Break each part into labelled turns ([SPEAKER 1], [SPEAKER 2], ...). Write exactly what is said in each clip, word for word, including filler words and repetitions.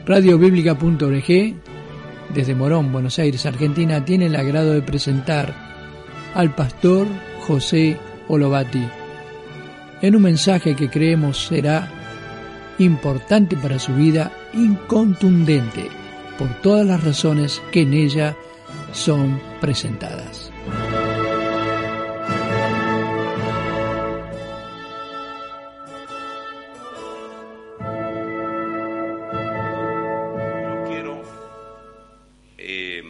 [SPEAKER 1] radio bíblica punto org, desde Morón, Buenos Aires, Argentina, tiene el agrado de presentar al pastor José Olovati en un mensaje que creemos será importante para su vida y contundente por todas las razones que en ella son presentadas.
[SPEAKER 2] Yo quiero eh,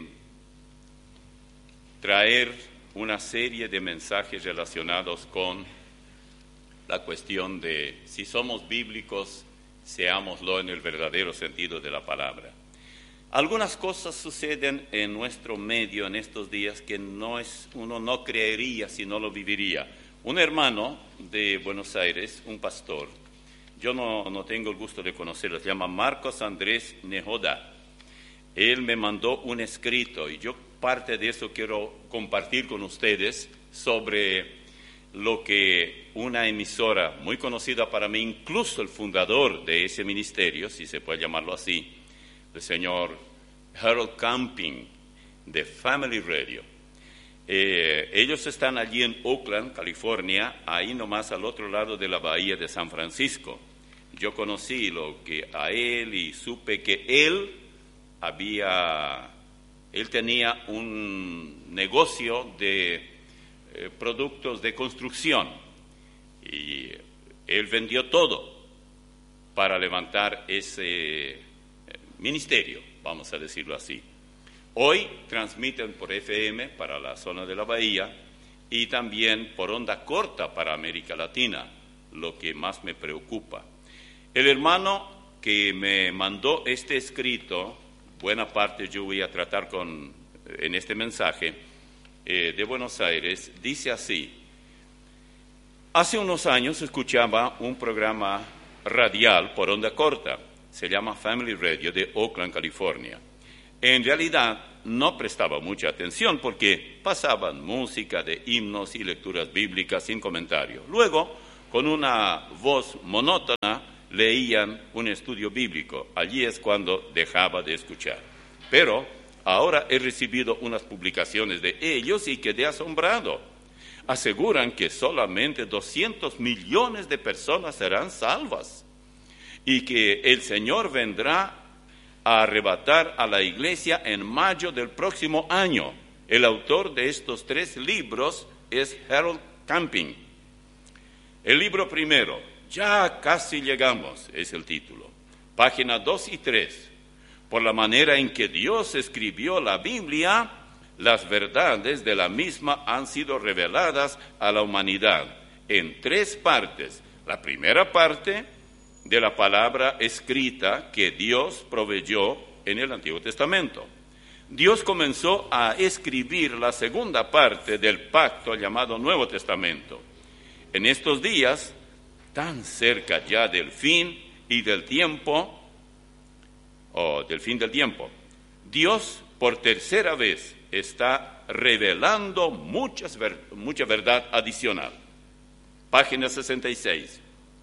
[SPEAKER 2] traer una serie de mensajes relacionados con la cuestión de si somos bíblicos, seámoslo en el verdadero sentido de la palabra. Algunas cosas suceden en nuestro medio en estos días que no es, uno no creería si no lo viviría. Un hermano de Buenos Aires, un pastor, yo no, no tengo el gusto de conocerlo, se llama Marcos Andrés Nejoda. Él me mandó un escrito y yo parte de eso quiero compartir con ustedes sobre lo que una emisora muy conocida para mí, incluso el fundador de ese ministerio, si se puede llamarlo así, el señor Harold Camping, de Family Radio. Eh, ellos están allí en Oakland, California, ahí nomás al otro lado de la bahía de San Francisco. Yo conocí lo que a él y supe que él había, él tenía un negocio de eh, productos de construcción y él vendió todo para levantar ese ministerio, vamos a decirlo así. Hoy transmiten por F M para la zona de la bahía y también por onda corta para América Latina, lo que más me preocupa. El hermano que me mandó este escrito, buena parte yo voy a tratar con, en este mensaje, eh, de Buenos Aires, dice así: hace unos años escuchaba un programa radial por onda corta, se llama Family Radio, de Oakland, California. En realidad no prestaba mucha atención porque pasaban música de himnos y lecturas bíblicas sin comentario. Luego, con una voz monótona, leían un estudio bíblico. Allí es cuando dejaba de escuchar. Pero ahora he recibido unas publicaciones de ellos y quedé asombrado. Aseguran que solamente doscientos millones de personas serán salvas y que el Señor vendrá a arrebatar a la iglesia en mayo del próximo año. El autor de estos tres libros es Harold Camping. El libro primero, Ya casi llegamos, es el título. Páginas dos y tres. Por la manera en que Dios escribió la Biblia, las verdades de la misma han sido reveladas a la humanidad en tres partes. La primera parte de la palabra escrita que Dios proveyó en el Antiguo Testamento. Dios comenzó a escribir la segunda parte del pacto llamado Nuevo Testamento. En estos días, tan cerca ya del fin y del tiempo, o del fin del tiempo, Dios por tercera vez está revelando muchas ver, mucha verdad adicional. Página sesenta y seis.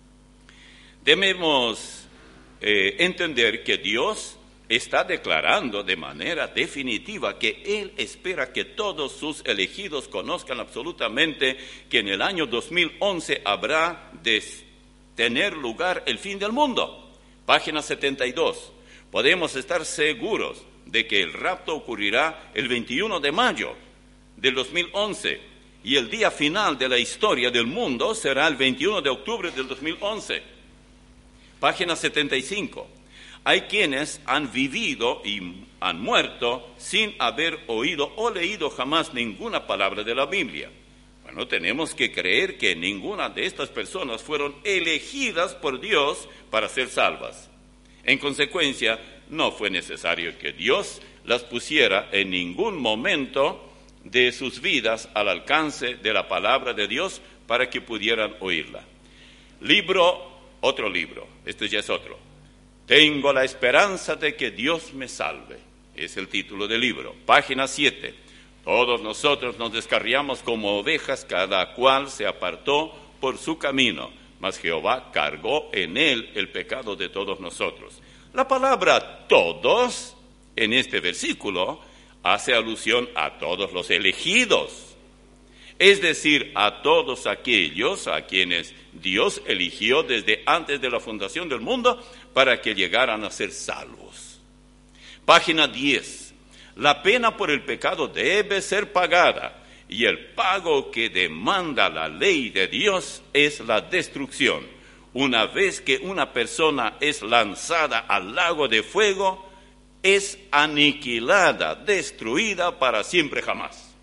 [SPEAKER 2] Debemos eh, entender que Dios está declarando de manera definitiva que Él espera que todos sus elegidos conozcan absolutamente que en el año dos mil once habrá de tener lugar el fin del mundo. Página setenta y dos. Podemos estar seguros de que el rapto ocurrirá el veintiuno de mayo del dos mil once y el día final de la historia del mundo será el veintiuno de octubre del dos mil once. Página setenta y cinco. Hay quienes han vivido y han muerto sin haber oído o leído jamás ninguna palabra de la Biblia. Bueno, tenemos que creer que ninguna de estas personas fueron elegidas por Dios para ser salvas. En consecuencia, no fue necesario que Dios las pusiera en ningún momento de sus vidas al alcance de la palabra de Dios para que pudieran oírla. Libro, otro libro, este ya es otro. Tengo la esperanza de que Dios me salve, es el título del libro. Página siete. Todos nosotros nos descarriamos como ovejas, cada cual se apartó por su camino. mas Jehová cargó en él el pecado de todos nosotros. La palabra todos en este versículo hace alusión a todos los elegidos, es decir, a todos aquellos a quienes Dios eligió desde antes de la fundación del mundo para que llegaran a ser salvos. Página diez. La pena por el pecado debe ser pagada, y el pago que demanda la ley de Dios es la destrucción. Una vez que una persona es lanzada al lago de fuego, es aniquilada, destruida para siempre jamás.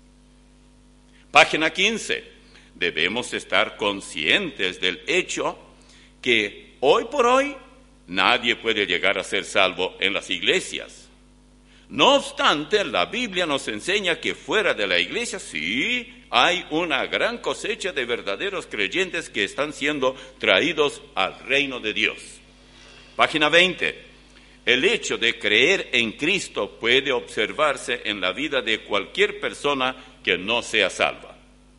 [SPEAKER 2] Página quince. Debemos estar conscientes del hecho que hoy por hoy nadie puede llegar a ser salvo en las iglesias. No obstante, la Biblia nos enseña que fuera de la iglesia sí hay una gran cosecha de verdaderos creyentes que están siendo traídos al reino de Dios. Página veinte. El hecho de creer en Cristo puede observarse en la vida de cualquier persona que no sea salva.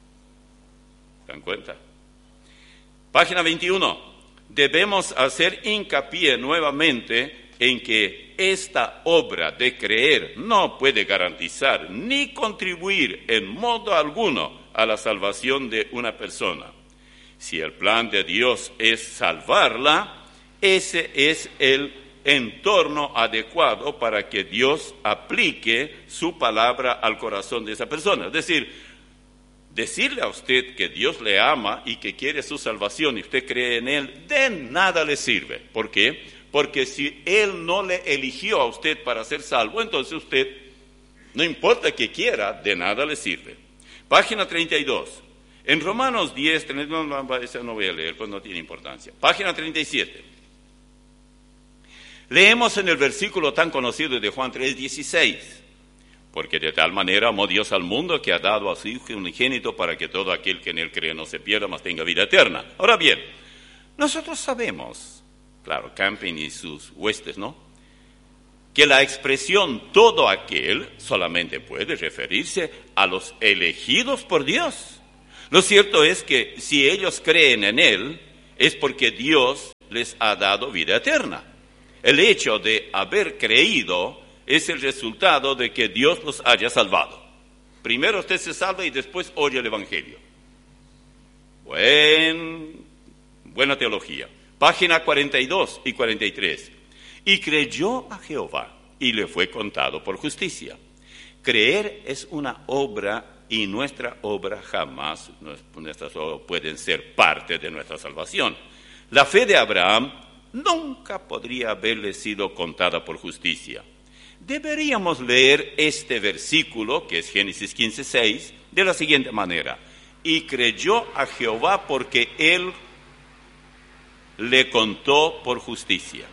[SPEAKER 2] ¿Se dan cuenta? Página veintiuno. Debemos hacer hincapié nuevamente en que esta obra de creer no puede garantizar ni contribuir en modo alguno a la salvación de una persona. Si el plan de Dios es salvarla, ese es el entorno adecuado para que Dios aplique su palabra al corazón de esa persona. Es decir, decirle a usted que Dios le ama y que quiere su salvación y usted cree en Él, de nada le sirve. ¿Por qué? Porque si Él no le eligió a usted para ser salvo, entonces usted, no importa que quiera, de nada le sirve. Página treinta y dos. En Romanos diez, no, no, esa no voy a leer, pues no tiene importancia. Página treinta y siete. Leemos en el versículo tan conocido de Juan tres dieciséis. Porque de tal manera amó Dios al mundo que ha dado a su Hijo unigénito para que todo aquel que en Él cree no se pierda, mas tenga vida eterna. Ahora bien, nosotros sabemos, claro, Camping y sus huestes, ¿no?, que la expresión todo aquel solamente puede referirse a los elegidos por Dios. Lo cierto es que si ellos creen en Él, es porque Dios les ha dado vida eterna. El hecho de haber creído es el resultado de que Dios los haya salvado. Primero usted se salva y después oye el Evangelio. Buen, buena teología. Página cuarenta y dos y cuarenta y tres. Y creyó a Jehová y le fue contado por justicia. Creer es una obra y nuestra obra jamás, nuestras obras pueden ser parte de nuestra salvación. La fe de Abraham nunca podría haberle sido contada por justicia. Deberíamos leer este versículo, que es Génesis quince seis, de la siguiente manera. Y creyó a Jehová porque Él le contó por justicia.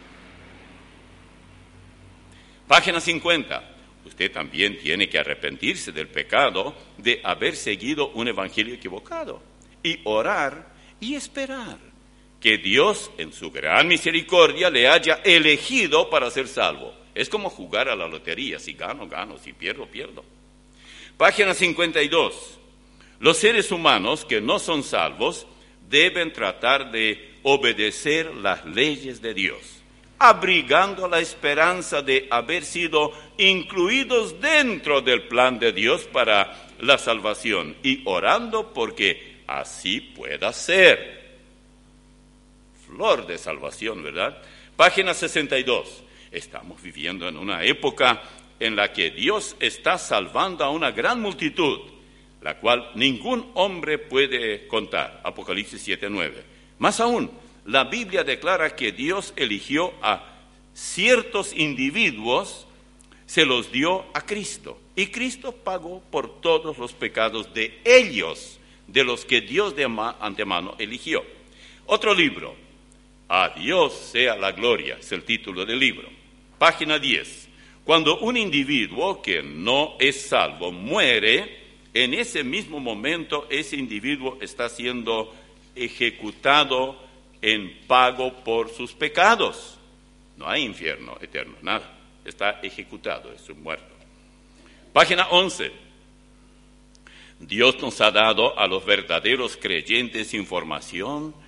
[SPEAKER 2] Página cincuenta. Usted también tiene que arrepentirse del pecado de haber seguido un evangelio equivocado y orar y esperar que Dios en su gran misericordia le haya elegido para ser salvo. Es como jugar a la lotería, si gano, gano, si pierdo, pierdo. Página cincuenta y dos. Los seres humanos que no son salvos deben tratar de obedecer las leyes de Dios, abrigando la esperanza de haber sido incluidos dentro del plan de Dios para la salvación y orando porque así pueda ser. Flor de salvación, ¿verdad? Página sesenta y dos. Estamos viviendo en una época en la que Dios está salvando a una gran multitud, la cual ningún hombre puede contar. Apocalipsis siete nueve. Más aún, la Biblia declara que Dios eligió a ciertos individuos, se los dio a Cristo. Y Cristo pagó por todos los pecados de ellos, de los que Dios de antemano eligió. Otro libro, A Dios sea la gloria, es el título del libro. Página diez. Cuando un individuo que no es salvo muere, en ese mismo momento ese individuo está siendo ejecutado en pago por sus pecados. No hay infierno eterno, nada. Está ejecutado, es un muerto. Página once. Dios nos ha dado a los verdaderos creyentes información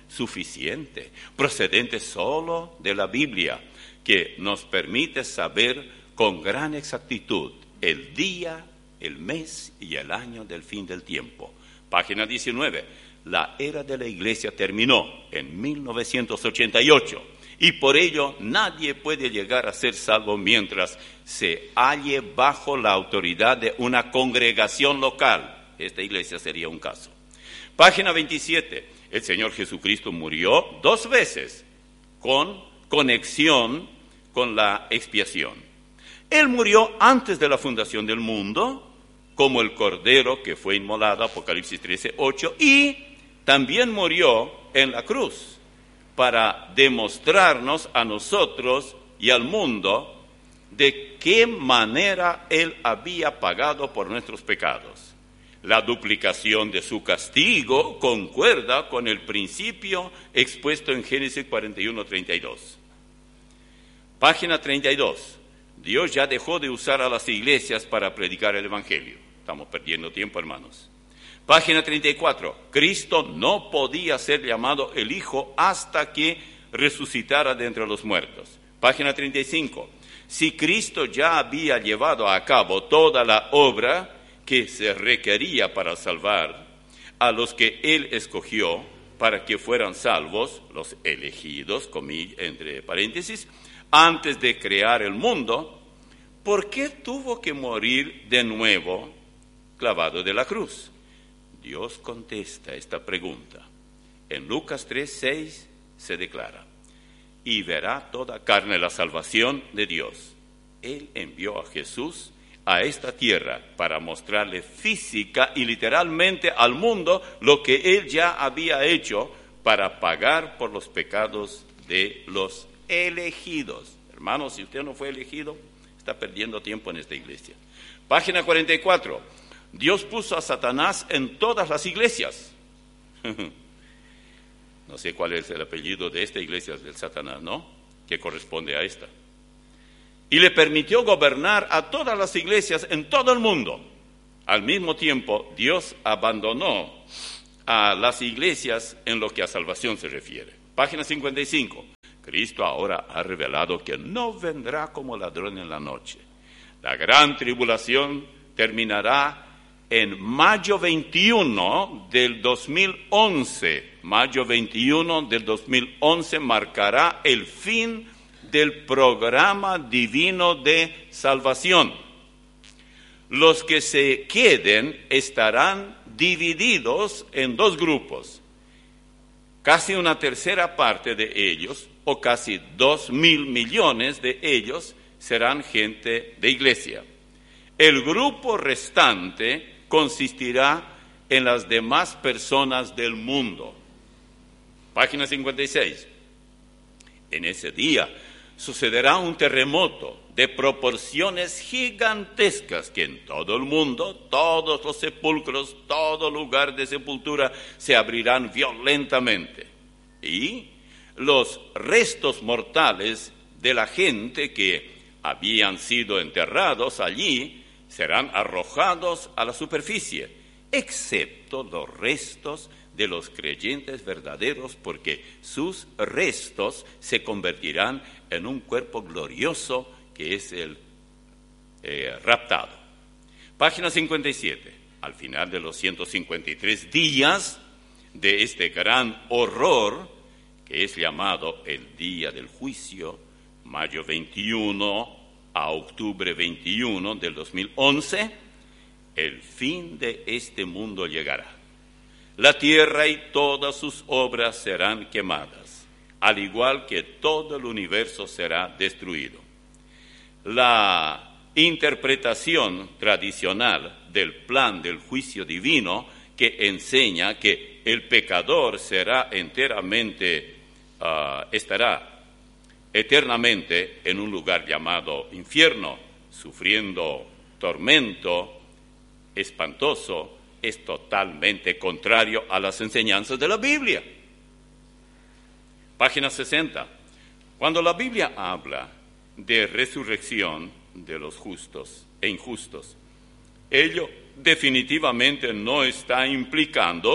[SPEAKER 2] suficiente, procedente solo de la Biblia, que nos permite saber con gran exactitud el día, el mes y el año del fin del tiempo. Página diecinueve. La era de la Iglesia terminó en mil novecientos ochenta y ocho y por ello nadie puede llegar a ser salvo mientras se halle bajo la autoridad de una congregación local. Esta iglesia sería un caso. Página veintisiete. El Señor Jesucristo murió dos veces con conexión con la expiación. Él murió antes de la fundación del mundo, como el Cordero que fue inmolado, Apocalipsis trece, ocho, y también murió en la cruz para demostrarnos a nosotros y al mundo de qué manera Él había pagado por nuestros pecados. La duplicación de su castigo concuerda con el principio expuesto en Génesis cuarenta y uno, treinta y dos. Página treinta y dos. Dios ya dejó de usar a las iglesias para predicar el Evangelio. Estamos perdiendo tiempo, hermanos. Página treinta y cuatro. Cristo no podía ser llamado el Hijo hasta que resucitara de entre los muertos. Página treinta y cinco. Si Cristo ya había llevado a cabo toda la obra que se requería para salvar a los que Él escogió para que fueran salvos, los elegidos, comillas, entre paréntesis, antes de crear el mundo, ¿por qué tuvo que morir de nuevo clavado de la cruz? Dios contesta esta pregunta. En Lucas tres, seis se declara: y verá toda carne la salvación de Dios. Él envió a Jesús a esta tierra para mostrarle física y literalmente al mundo lo que Él ya había hecho para pagar por los pecados de los elegidos. Hermanos, si usted no fue elegido, está perdiendo tiempo en esta iglesia. Página cuarenta y cuatro. Dios puso a Satanás en todas las iglesias. No sé cuál es el apellido de esta iglesia del Satanás, ¿no? Que corresponde a esta. Y le permitió gobernar a todas las iglesias en todo el mundo. Al mismo tiempo, Dios abandonó a las iglesias en lo que a salvación se refiere. Página cincuenta y cinco. Cristo ahora ha revelado que no vendrá como ladrón en la noche. La gran tribulación terminará en mayo veintiuno del dos mil once. Mayo veintiuno del dos mil once marcará el fin del programa divino de salvación. Los que se queden estarán divididos en dos grupos. Casi una tercera parte de ellos, o casi dos mil millones de ellos, serán gente de iglesia. El grupo restante consistirá en las demás personas del mundo. Página cincuenta y seis. En ese día sucederá un terremoto de proporciones gigantescas que en todo el mundo, todos los sepulcros, todo lugar de sepultura se abrirán violentamente. Y los restos mortales de la gente que habían sido enterrados allí serán arrojados a la superficie, excepto los restos de los creyentes verdaderos, porque sus restos se convertirán en un cuerpo glorioso que es el eh, raptado. Página cincuenta y siete. Al final de los ciento cincuenta y tres días de este gran horror, que es llamado el día del juicio, mayo veintiuno a octubre veintiuno del dos mil once, el fin de este mundo llegará. La tierra y todas sus obras serán quemadas, al igual que todo el universo será destruido. La interpretación tradicional del plan del juicio divino, que enseña que el pecador será enteramente, uh, estará eternamente en un lugar llamado infierno, sufriendo tormento espantoso, es totalmente contrario a las enseñanzas de la Biblia. Página sesenta. Cuando la Biblia habla de resurrección de los justos e injustos, ello definitivamente no está implicando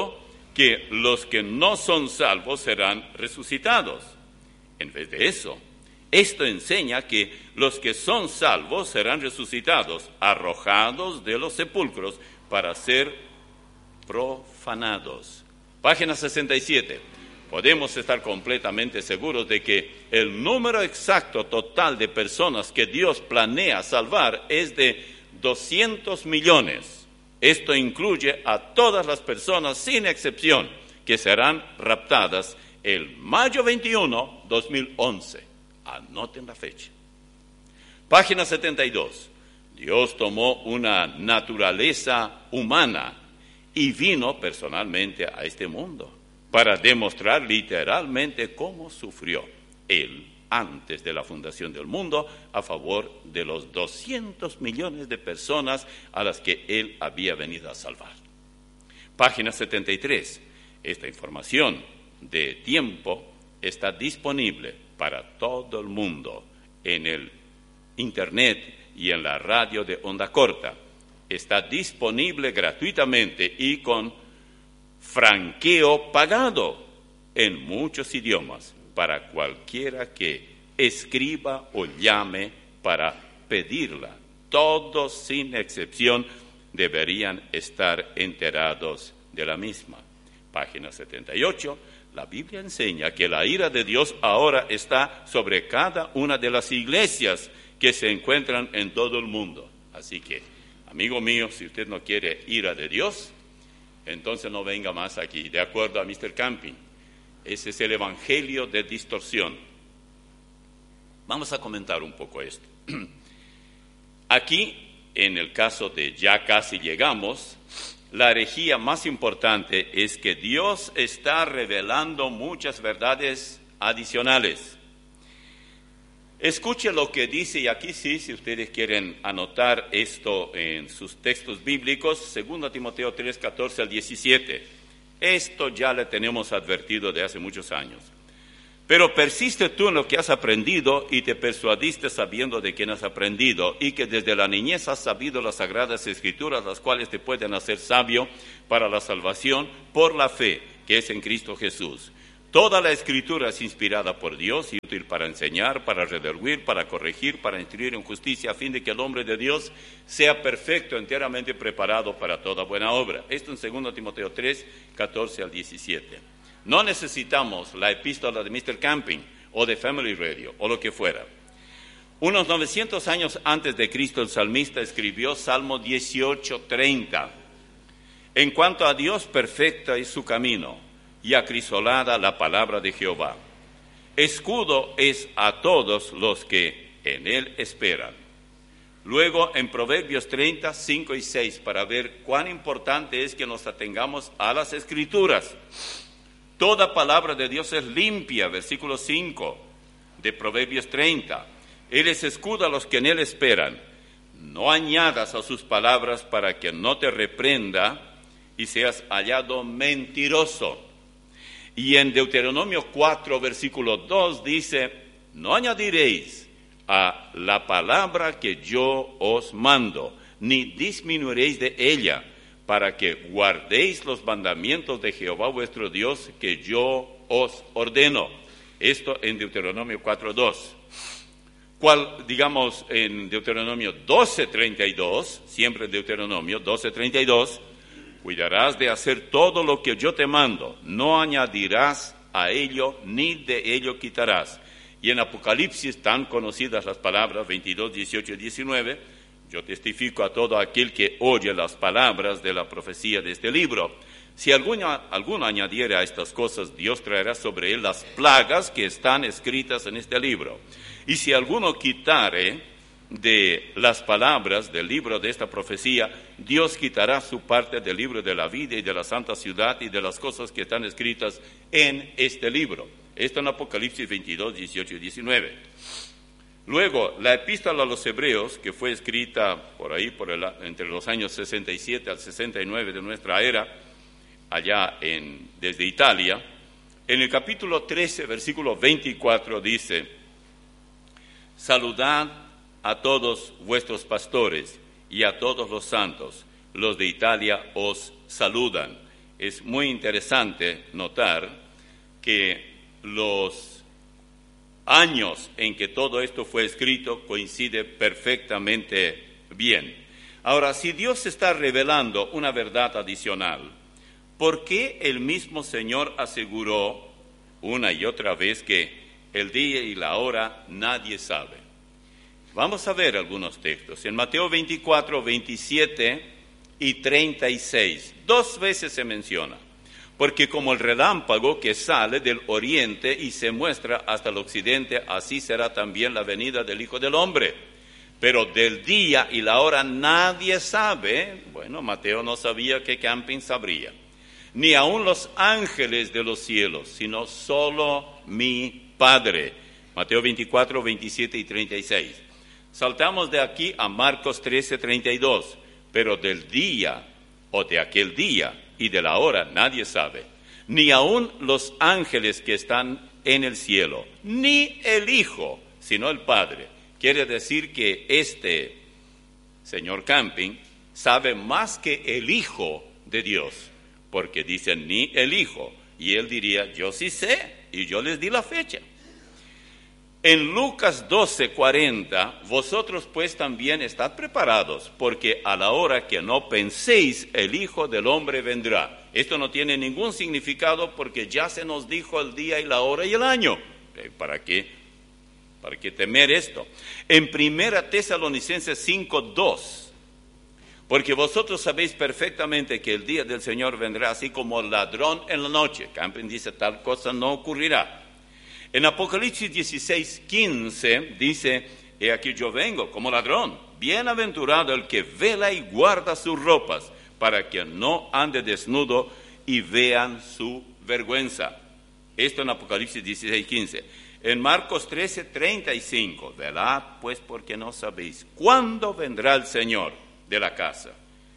[SPEAKER 2] que los que no son salvos serán resucitados. En vez de eso, esto enseña que los que son salvos serán resucitados, arrojados de los sepulcros para ser profanados. Página sesenta y siete. Podemos estar completamente seguros de que el número exacto total de personas que Dios planea salvar es de doscientos millones. Esto incluye a todas las personas sin excepción que serán raptadas el mayo veintiuno, dos mil once. Anoten la fecha. Página setenta y dos. Dios tomó una naturaleza humana y vino personalmente a este mundo para demostrar literalmente cómo sufrió Él antes de la fundación del mundo a favor de los doscientos millones de personas a las que Él había venido a salvar. Página setenta y tres. Esta información de tiempo está disponible para todo el mundo en el Internet y en la radio de onda corta. Está disponible gratuitamente y con franqueo pagado en muchos idiomas para cualquiera que escriba o llame para pedirla. Todos sin excepción deberían estar enterados de la misma. Página setenta y ocho. La Biblia enseña que la ira de Dios ahora está sobre cada una de las iglesias que se encuentran en todo el mundo. Así que, amigo mío, si usted no quiere ira de Dios, entonces no venga más aquí, de acuerdo a mister Camping. Ese es el evangelio de distorsión. Vamos a comentar un poco esto. Aquí, en el caso de ya casi llegamos, la herejía más importante es que Dios está revelando muchas verdades adicionales. Escuche lo que dice, y aquí sí, si ustedes quieren anotar esto en sus textos bíblicos, segundo Timoteo tres, catorce al diecisiete. Esto ya le tenemos advertido de hace muchos años. Pero persiste tú en lo que has aprendido y te persuadiste sabiendo de quién has aprendido y que desde la niñez has sabido las sagradas escrituras, las cuales te pueden hacer sabio para la salvación por la fe que es en Cristo Jesús. Toda la escritura es inspirada por Dios y útil para enseñar, para redarguir, para corregir, para instruir en justicia, a fin de que el hombre de Dios sea perfecto, enteramente preparado para toda buena obra. Esto en segundo Timoteo tres, catorce al diecisiete. No necesitamos la epístola de mister Camping o de Family Radio o lo que fuera. Unos novecientos años antes de Cristo, el salmista escribió Salmo dieciocho, treinta. En cuanto a Dios, perfecta es su camino y acrisolada la palabra de Jehová. Escudo es a todos los que en él esperan. Luego en Proverbios treinta, cinco y seis, para ver cuán importante es que nos atengamos a las escrituras. Toda palabra de Dios es limpia, versículo cinco de Proverbios treinta. Él es escudo a los que en él esperan. No añadas a sus palabras para que no te reprenda y seas hallado mentiroso. Y en Deuteronomio cuatro, versículo dos dice, no añadiréis a la palabra que yo os mando, ni disminuiréis de ella, para que guardéis los mandamientos de Jehová vuestro Dios que yo os ordeno. Esto en Deuteronomio cuatro, dos. Cual, digamos, en Deuteronomio doce, treinta y dos, siempre en Deuteronomio doce, treinta y dos, cuidarás de hacer todo lo que yo te mando, no añadirás a ello, ni de ello quitarás. Y en Apocalipsis, tan conocidas las palabras veintidós, dieciocho y diecinueve, yo testifico a todo aquel que oye las palabras de la profecía de este libro. Si alguno, alguno añadiere a estas cosas, Dios traerá sobre él las plagas que están escritas en este libro. Y si alguno quitare de las palabras del libro de esta profecía, Dios quitará su parte del libro de la vida y de la santa ciudad y de las cosas que están escritas en este libro. Esto en Apocalipsis veintidós, dieciocho y diecinueve. Luego, la epístola a los Hebreos, que fue escrita por ahí por el, entre los años sesenta y siete al sesenta y nueve de nuestra era, allá en, desde Italia, en el capítulo trece, versículo veinticuatro dice, saludad a todos vuestros pastores y a todos los santos, los de Italia os saludan. es muy interesante notar que los años en que todo esto fue escrito coincide perfectamente bien. Ahora, si Dios está revelando una verdad adicional, ¿por qué el mismo Señor aseguró una y otra vez que el día y la hora nadie sabe? Vamos a ver algunos textos. En Mateo veinticuatro, veintisiete y treinta y seis, dos veces se menciona. Porque como el relámpago que sale del oriente y se muestra hasta el occidente, así será también la venida del Hijo del Hombre. Pero del día y la hora nadie sabe. Bueno, Mateo no sabía que Camping sabría. Ni aun los ángeles de los cielos, sino solo mi Padre. Mateo veinticuatro, veintisiete y treinta y seis. Saltamos de aquí a Marcos trece, treinta y dos. Pero del día o de aquel día y de la hora nadie sabe, ni aun los ángeles que están en el cielo, ni el Hijo, sino el Padre. Quiere decir que este señor Camping sabe más que el Hijo de Dios, porque dicen ni el Hijo, y él diría, yo sí sé, y yo les di la fecha. En Lucas doce, cuarenta, vosotros pues también estad preparados, porque a la hora que no penséis, el Hijo del Hombre vendrá. Esto no tiene ningún significado porque ya se nos dijo el día y la hora y el año. ¿Para qué? ¿Para qué temer esto? En Primera Tesalonicenses cinco, dos, porque vosotros sabéis perfectamente que el día del Señor vendrá así como ladrón en la noche. Camping dice, tal cosa no ocurrirá. En Apocalipsis dieciséis, quince dice, he aquí yo vengo como ladrón, bienaventurado el que vela y guarda sus ropas, para que no ande desnudo y vean su vergüenza. Esto en Apocalipsis dieciséis, quince. En Marcos trece, treinta y cinco, velad pues porque no sabéis cuándo vendrá el Señor de la casa,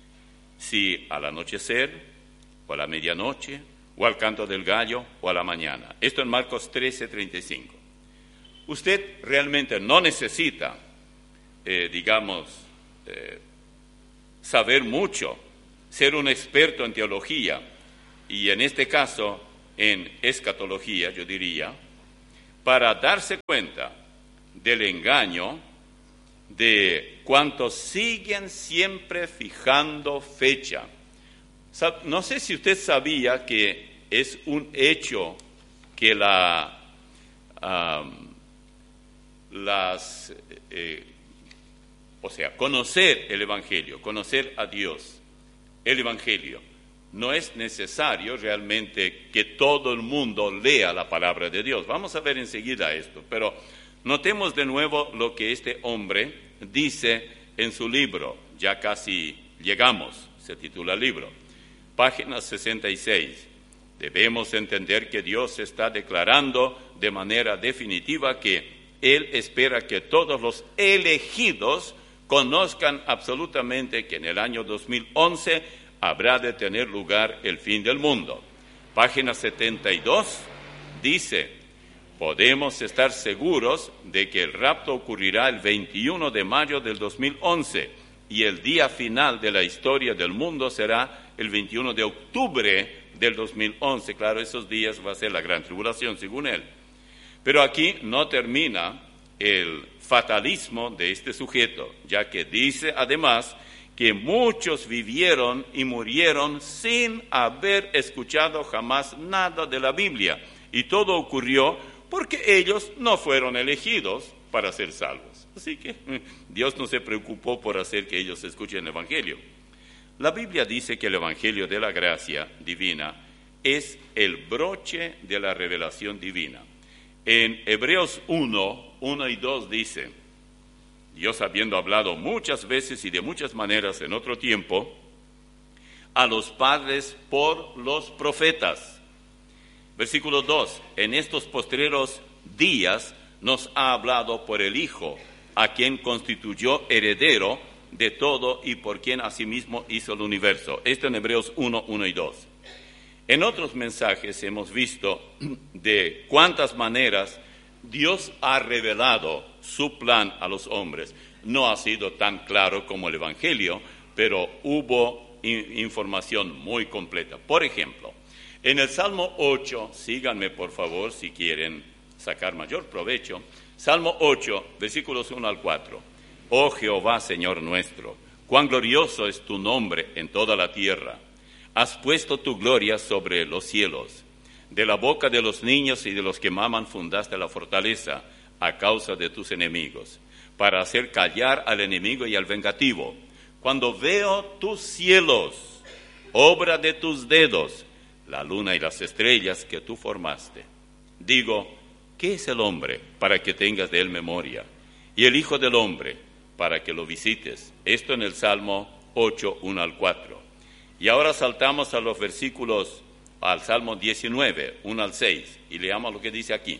[SPEAKER 2] si al anochecer o a la medianoche, o al canto del gallo, o a la mañana. Esto en Marcos trece, treinta y cinco. Usted realmente no necesita, eh, digamos, eh, saber mucho, ser un experto en teología, y en este caso en escatología, yo diría, para darse cuenta del engaño de cuantos siguen siempre fijando fecha. No sé si usted sabía que es un hecho que la, um, las, eh, o sea, conocer el Evangelio, conocer a Dios, el Evangelio, no es necesario realmente que todo el mundo lea la palabra de Dios. Vamos a ver enseguida esto, pero notemos de nuevo lo que este hombre dice en su libro. Ya casi llegamos, se titula el libro. Página sesenta y seis. Debemos entender que Dios está declarando de manera definitiva que Él espera que todos los elegidos conozcan absolutamente que en el año dos mil once habrá de tener lugar el fin del mundo. Página setenta y dos dice, podemos estar seguros de que el rapto ocurrirá el veintiuno de mayo del dos mil once y el día final de la historia del mundo será el veintiuno de octubre del dos mil once. Claro, esos días va a ser la gran tribulación, según él. Pero aquí no termina el fatalismo de este sujeto, ya que dice además que muchos vivieron y murieron sin haber escuchado jamás nada de la Biblia. Y todo ocurrió porque ellos no fueron elegidos para ser salvos. Así que Dios no se preocupó por hacer que ellos escuchen el Evangelio. La Biblia dice que el Evangelio de la gracia divina es el broche de la revelación divina. En Hebreos uno, uno y dos dice, Dios habiendo hablado muchas veces y de muchas maneras en otro tiempo, a los padres por los profetas. Versículo dos, en estos postreros días nos ha hablado por el Hijo, a quien constituyó heredero de todo y por quien asimismo hizo el universo. Esto en Hebreos uno, uno y dos. En otros mensajes hemos visto de cuántas maneras Dios ha revelado su plan a los hombres. No ha sido tan claro como el Evangelio, pero hubo in- información muy completa. Por ejemplo, en el Salmo ocho, síganme por favor si quieren sacar mayor provecho, Salmo ocho, versículos uno al cuatro. Oh Jehová, Señor nuestro, cuán glorioso es tu nombre en toda la tierra. Has puesto tu gloria sobre los cielos. De la boca de los niños y de los que maman fundaste la fortaleza a causa de tus enemigos, para hacer callar al enemigo y al vengativo. Cuando veo tus cielos, obra de tus dedos, la luna y las estrellas que tú formaste, digo, ¿qué es el hombre para que tengas de él memoria? Y el hijo del hombre para que lo visites. Esto en el Salmo ocho, uno al cuatro. Y ahora saltamos a los versículos, al Salmo diecinueve, uno al seis, y leamos lo que dice aquí.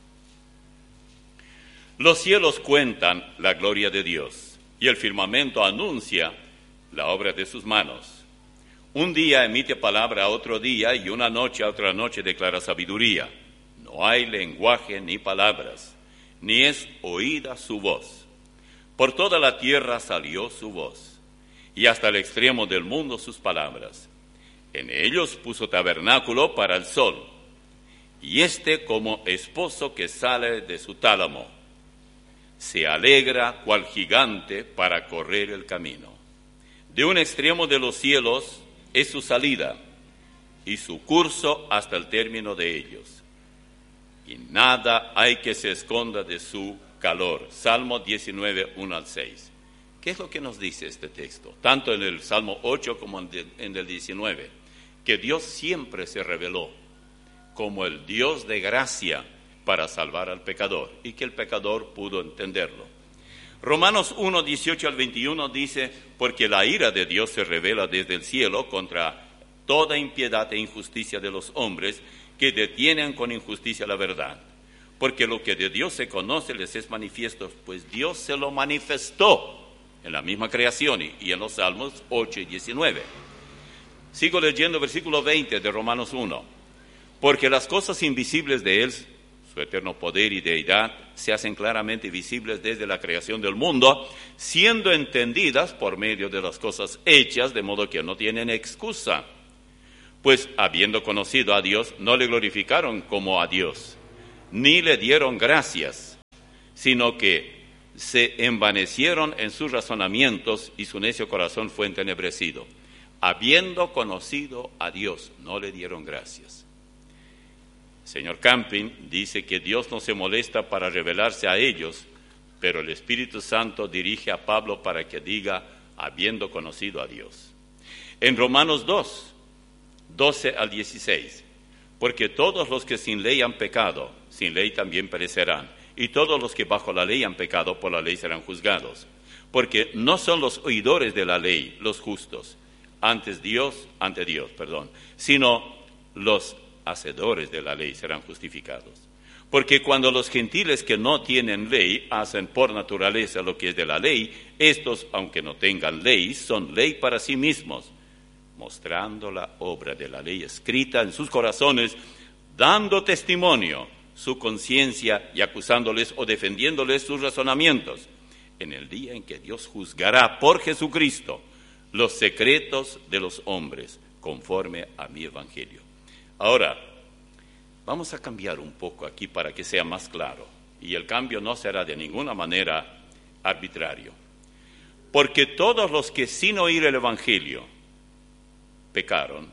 [SPEAKER 2] Los cielos cuentan la gloria de Dios, y el firmamento anuncia la obra de sus manos. Un día emite palabra a otro día, y una noche a otra noche declara sabiduría. No hay lenguaje ni palabras, ni es oída su voz. Por toda la tierra salió su voz, y hasta el extremo del mundo sus palabras. En ellos puso tabernáculo para el sol, y éste como esposo que sale de su tálamo, se alegra cual gigante para correr el camino. De un extremo de los cielos es su salida, y su curso hasta el término de ellos. Y nada hay que se esconda de su calor. Salmo diecinueve, uno al seis. ¿Qué es lo que nos dice este texto? Tanto en el Salmo ocho como en el diecinueve. Que Dios siempre se reveló como el Dios de gracia para salvar al pecador y que el pecador pudo entenderlo. Romanos uno, dieciocho al veintiuno dice, porque la ira de Dios se revela desde el cielo contra toda impiedad e injusticia de los hombres que detienen con injusticia la verdad. Porque lo que de Dios se conoce les es manifiesto, pues Dios se lo manifestó en la misma creación y, y en los Salmos ocho y diecinueve. Sigo leyendo versículo veinte de Romanos uno. Porque las cosas invisibles de Él, su eterno poder y deidad, se hacen claramente visibles desde la creación del mundo, siendo entendidas por medio de las cosas hechas, de modo que no tienen excusa. Pues habiendo conocido a Dios, no le glorificaron como a Dios, ni le dieron gracias, sino que se envanecieron en sus razonamientos y su necio corazón fue entenebrecido. Habiendo conocido a Dios, no le dieron gracias. Señor Camping dice que Dios no se molesta para revelarse a ellos, pero el Espíritu Santo dirige a Pablo para que diga, habiendo conocido a Dios. En Romanos dos, doce al dieciséis, porque todos los que sin ley han pecado, sin ley también perecerán, y todos los que bajo la ley han pecado, por la ley serán juzgados. Porque no son los oidores de la ley los justos, antes Dios, ante Dios, perdón, sino los hacedores de la ley serán justificados. Porque cuando los gentiles que no tienen ley hacen por naturaleza lo que es de la ley, estos, aunque no tengan ley, son ley para sí mismos, mostrando la obra de la ley escrita en sus corazones, dando testimonio su conciencia y acusándoles o defendiéndoles sus razonamientos, en el día en que Dios juzgará por Jesucristo los secretos de los hombres, conforme a mi evangelio. Ahora, vamos a cambiar un poco aquí para que sea más claro, y el cambio no será de ninguna manera arbitrario. Porque todos los que sin oír el evangelio pecaron,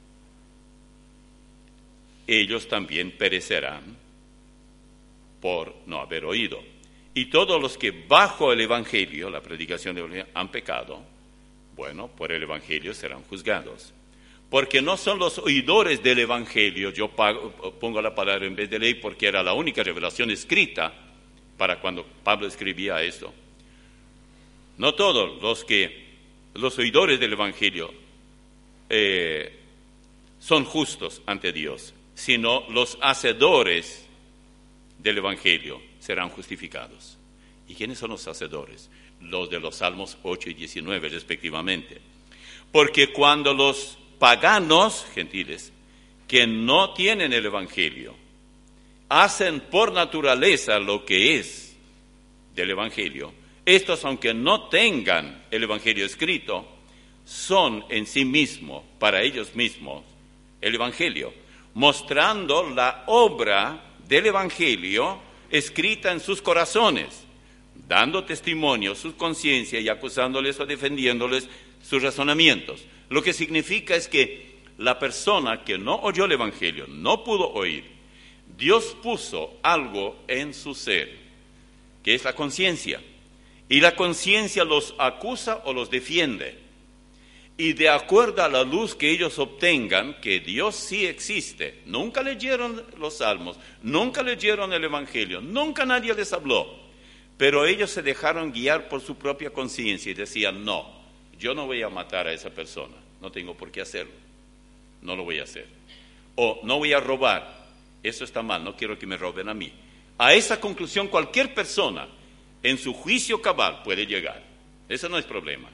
[SPEAKER 2] ellos también perecerán por no haber oído. Y todos los que bajo el evangelio, la predicación del evangelio, han pecado, bueno, por el evangelio serán juzgados. Porque no son los oidores del evangelio, yo pago, pongo la palabra en vez de ley porque era la única revelación escrita para cuando Pablo escribía esto. No todos los que, los oidores del evangelio eh, son justos ante Dios, sino los hacedores del evangelio serán justificados. ¿Y quiénes son los hacedores? Los de los Salmos ocho y diecinueve respectivamente. Porque cuando los paganos, gentiles, que no tienen el evangelio, hacen por naturaleza lo que es del evangelio, estos, aunque no tengan el evangelio escrito, son en sí mismos, para ellos mismos, el Evangelio, mostrando la obra del Evangelio escrita en sus corazones, dando testimonio su conciencia y acusándoles o defendiéndoles sus razonamientos. Lo que significa es que la persona que no oyó el Evangelio, no pudo oír, Dios puso algo en su ser, que es la conciencia, y la conciencia los acusa o los defiende. Y de acuerdo a la luz que ellos obtengan, que Dios sí existe, nunca leyeron los salmos, nunca leyeron el Evangelio, nunca nadie les habló, pero ellos se dejaron guiar por su propia conciencia y decían, no, yo no voy a matar a esa persona, no tengo por qué hacerlo, no lo voy a hacer. O no voy a robar, eso está mal, no quiero que me roben a mí. A esa conclusión cualquier persona en su juicio cabal puede llegar, eso no es problema.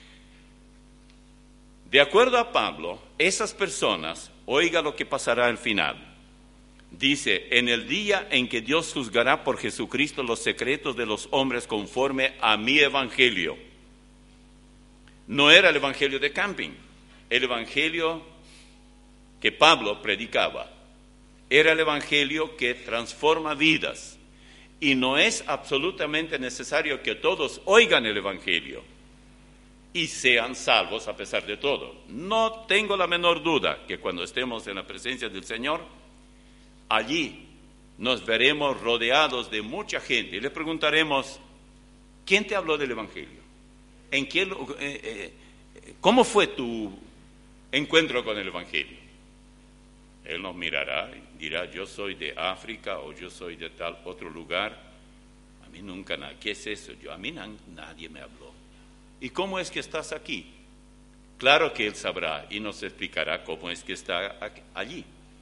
[SPEAKER 2] De acuerdo a Pablo, esas personas, oiga lo que pasará al final. Dice, en el día en que Dios juzgará por Jesucristo los secretos de los hombres conforme a mi evangelio. No era el evangelio de camping, el evangelio que Pablo predicaba. Era el evangelio que transforma vidas. Y no es absolutamente necesario que todos oigan el evangelio y sean salvos a pesar de todo. No tengo la menor duda que cuando estemos en la presencia del Señor, allí nos veremos rodeados de mucha gente y le preguntaremos, ¿quién te habló del Evangelio? ¿En qué, eh, eh, ¿Cómo fue tu encuentro con el Evangelio? Él nos mirará y dirá, yo soy de África o yo soy de tal otro lugar. A mí nunca, ¿qué es eso? Yo, a mí nadie me habló. ¿Y cómo es que estás aquí? Claro que Él sabrá y nos explicará cómo es que está allí.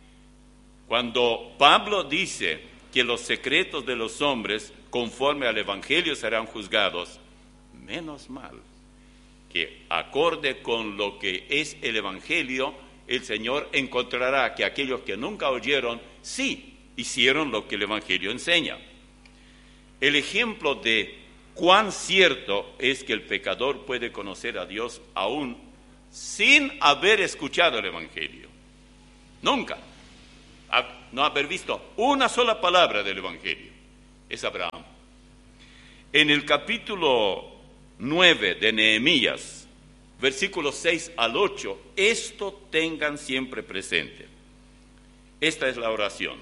[SPEAKER 2] Cuando Pablo dice que los secretos de los hombres conforme al Evangelio serán juzgados, menos mal que acorde con lo que es el Evangelio, el Señor encontrará que aquellos que nunca oyeron, sí hicieron lo que el Evangelio enseña. El ejemplo de cuán cierto es que el pecador puede conocer a Dios aún sin haber escuchado el Evangelio. Nunca. No haber visto una sola palabra del Evangelio. Es Abraham. En el capítulo nueve de Nehemías, versículos seis al ocho, esto tengan siempre presente. Esta es la oración.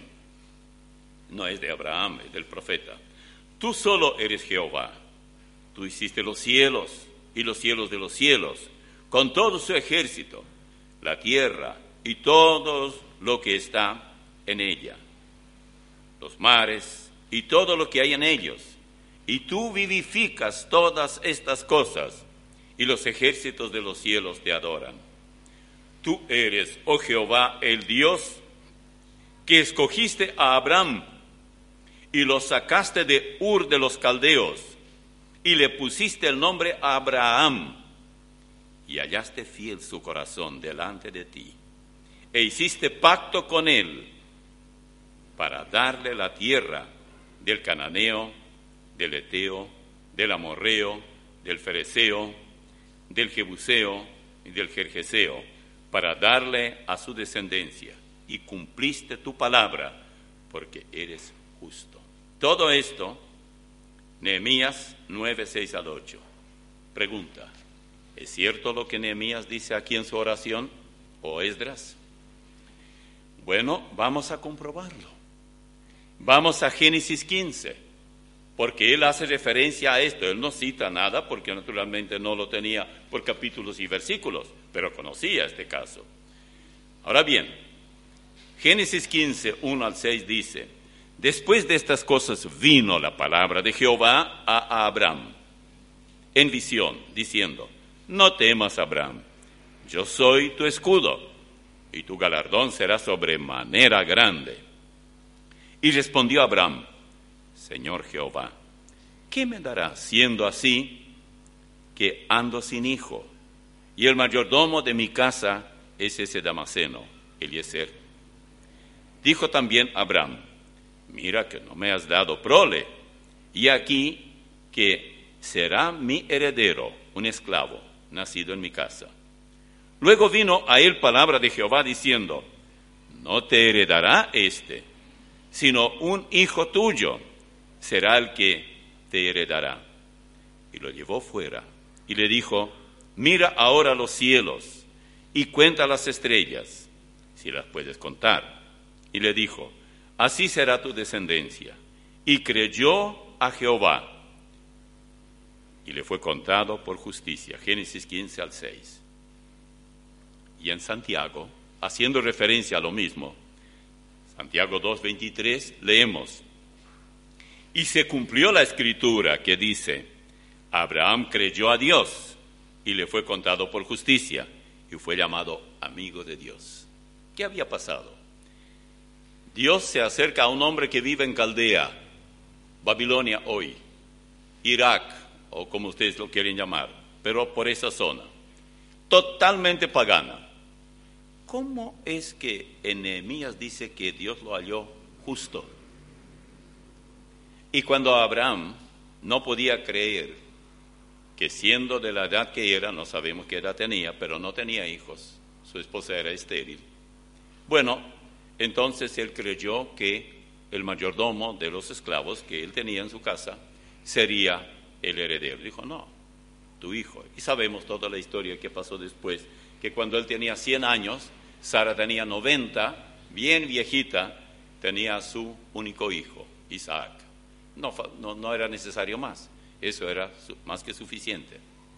[SPEAKER 2] No es de Abraham, es del profeta. Tú solo eres Jehová. Tú hiciste los cielos y los cielos de los cielos, con todo su ejército, la tierra y todo lo que está en ella, los mares y todo lo que hay en ellos. Y tú vivificas todas estas cosas, y los ejércitos de los cielos te adoran. Tú eres, oh Jehová, el Dios que escogiste a Abraham y lo sacaste de Ur de los Caldeos, y le pusiste el nombre Abraham, y hallaste fiel su corazón delante de ti, e hiciste pacto con él para darle la tierra del cananeo, del eteo, del amorreo, del fereceo, del jebuseo y del jerjeseo, para darle a su descendencia, y cumpliste tu palabra, porque eres justo. Todo esto, Nehemías nueve, seis al ocho. Pregunta, ¿es cierto lo que Nehemías dice aquí en su oración, o Esdras? Bueno, vamos a comprobarlo. Vamos a Génesis quince, porque él hace referencia a esto. Él no cita nada porque naturalmente no lo tenía por capítulos y versículos, pero conocía este caso. Ahora bien, Génesis quince, uno al seis dice, después de estas cosas vino la palabra de Jehová a Abraham en visión, diciendo, no temas, Abraham, yo soy tu escudo, y tu galardón será sobremanera grande. Y respondió Abraham, Señor Jehová, ¿qué me dará siendo así que ando sin hijo? Y el mayordomo de mi casa es ese Damaseno, Eliezer. Dijo también Abraham, mira que no me has dado prole, y aquí que será mi heredero, un esclavo, nacido en mi casa. Luego vino a él palabra de Jehová diciendo, no te heredará este, sino un hijo tuyo será el que te heredará. Y lo llevó fuera y le dijo, mira ahora los cielos y cuenta las estrellas, si las puedes contar. Y le dijo, así será tu descendencia. Y creyó a Jehová y le fue contado por justicia. Génesis quince al seis. Y en Santiago, haciendo referencia a lo mismo, Santiago dos veintitrés, leemos, y se cumplió la escritura que dice, Abraham creyó a Dios y le fue contado por justicia y fue llamado amigo de Dios. ¿Qué había pasado? Dios se acerca a un hombre que vive en Caldea, Babilonia hoy, Irak, o como ustedes lo quieren llamar, pero por esa zona, totalmente pagana. ¿Cómo es que en Nehemías dice que Dios lo halló justo? Y cuando Abraham no podía creer que siendo de la edad que era, no sabemos qué edad tenía, pero no tenía hijos, su esposa era estéril. Bueno, entonces él creyó que el mayordomo de los esclavos que él tenía en su casa sería el heredero. Dijo, no, tu hijo. Y sabemos toda la historia que pasó después, que cuando él tenía cien años, Sara tenía noventa, bien viejita, tenía a su único hijo, Isaac. No, no, no era necesario más, eso era más que suficiente.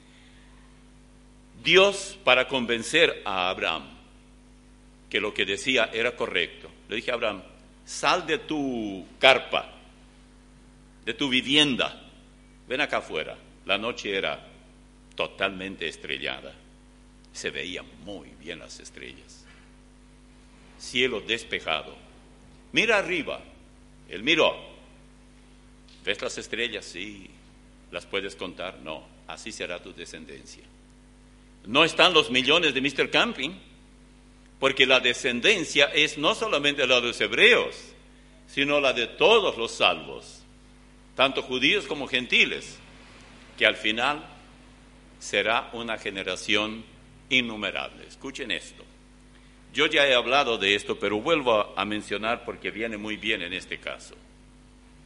[SPEAKER 2] Dios, para convencer a Abraham que lo que decía era correcto, le dije a Abraham, sal de tu carpa, de tu vivienda, ven acá afuera. La noche era totalmente estrellada, se veían muy bien las estrellas. Cielo despejado. Mira arriba. Él miró. ¿Ves las estrellas? Sí. ¿Las puedes contar? No. Así será tu descendencia. No están los millones de mister Camping, porque la descendencia es no solamente la de los hebreos, sino la de todos los salvos, tanto judíos como gentiles, que al final será una generación innumerable. Escuchen esto. Yo ya he hablado de esto, pero vuelvo a mencionar porque viene muy bien en este caso.